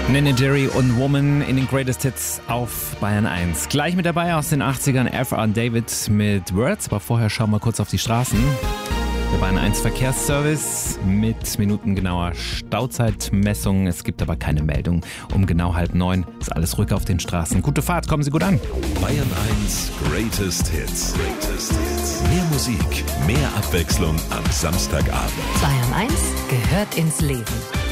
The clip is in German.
Nene Jerry und Woman in den Greatest Hits auf Bayern 1. Gleich mit dabei aus den 80ern F.R. David mit Words, aber vorher schauen wir kurz auf die Straßen. Der Bayern 1 Verkehrsservice mit minutengenauer Stauzeitmessung. Es gibt aber keine Meldung. Um genau 8:30 ist alles ruhig auf den Straßen. Gute Fahrt, kommen Sie gut an. Bayern 1 Greatest Hits. Mehr Musik, mehr Abwechslung am Samstagabend. Bayern 1 gehört ins Leben.